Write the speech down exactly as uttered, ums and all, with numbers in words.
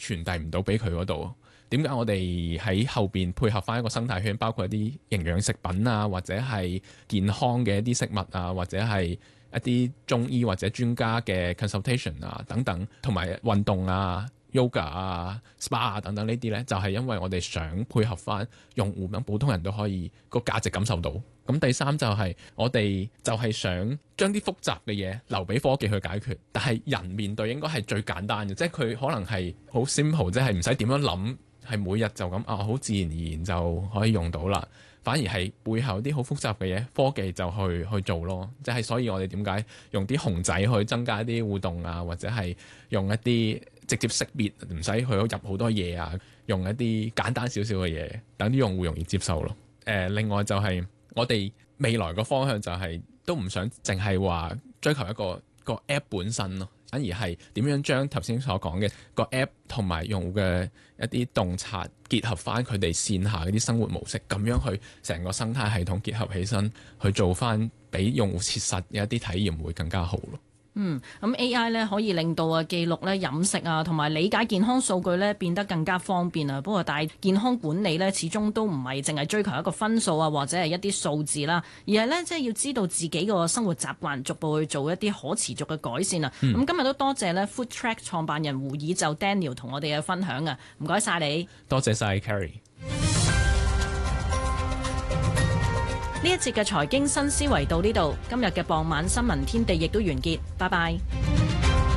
傳遞唔到俾佢嗰度。點解我哋喺後邊配合翻一個生態圈，包括一啲營養食品啊，或者係健康嘅一啲食物啊，或者係一啲中醫或者專家嘅 consultation 啊等等，同埋運動啊、yoga 啊、S P A 啊等等呢啲呢，就係因為我哋想配合翻用戶，咁普通人都可以個價值感受到。咁第三就係我哋就係想將啲複雜嘅嘢留俾科技去解決，但係人面對應該係最簡單嘅，即係佢可能係好 simple，即係唔使點樣諗。係每日就咁啊，好自然而然就可以用到啦。反而係背後啲好複雜嘅嘢，科技就去去做咯。即係所以我哋點解用啲熊仔去增加一啲互動啊，或者係用一啲直接識別，唔使去入好多嘢啊，用一啲簡單少少嘅嘢，等啲用戶容易接受咯。誒、呃，另外就係我哋未來個方向就係、是、都唔想淨係話追求一個一個 app 本身咯。反而係點樣將頭先所講嘅個 app 同埋用戶嘅一啲洞察結合翻佢哋線下嗰啲生活模式，咁樣去成個生態系統結合起身，去做翻俾用戶切實嘅一啲體驗會更加好咯。 嗯，咁 A I 咧可以令到啊記錄咧飲食啊同埋理解健康數據咧變得更加方便啊。不過但係健康管理咧始終都唔係淨係追求一個分數啊或者係一啲數字啦，而係咧即係要知道自己個生活習慣，逐步去做一啲可持續嘅改善啊。咁、嗯、今日都多謝咧 Foodtrack 創辦人胡以就 Daniel 同我哋嘅分享啊，唔該晒你。 多謝晒 Carrie。 呢一節嘅財經新思維到呢度，今日嘅傍晚新聞天地亦都完結，拜拜。